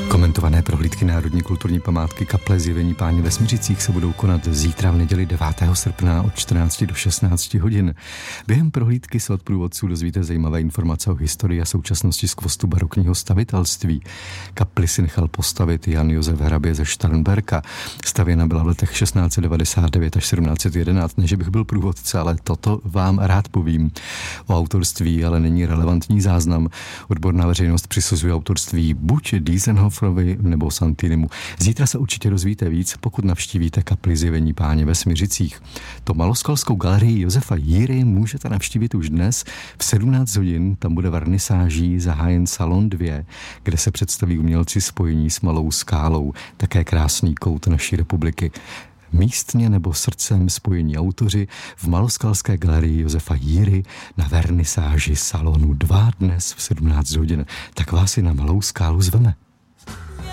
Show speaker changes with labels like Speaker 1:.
Speaker 1: Komentované prohlídky Národní kulturní památky kaple Zjevení Páně ve Smiřicích se budou konat zítra v neděli 9. srpna od 14 do 16 hodin. Během prohlídky se od průvodců dozvíte zajímavé informace o historii a současnosti skvostu barokního stavitelství. Kapli si nechal postavit Jan Josef Hrabě ze Starnberka. Stavěna byla v letech 1699 až 1711, než bych byl průvodce, ale toto vám rád povím. O autorství ale není relevantní záznam. Odborná veřejnost přisuzuje autorství buď Diessenhoferovi nebo Santinimu. Zítra se určitě dozvíte víc, pokud navštívíte kapli Zjevení Páně ve Smiřicích. To maloskalskou galerii Josefa Jíry můžete navštívit už dnes v 17 hodin. Tam bude vernisáží zahájen salon 2, kde se představí umělci spojení s Malou Skálou. Také krásný kout naší republiky. Místně nebo srdcem spojení autoři v maloskalské galerii Josefa Jíry na vernisáži salonu 2 dnes v 17 hodin. Tak vás i na Malou Skálu zveme.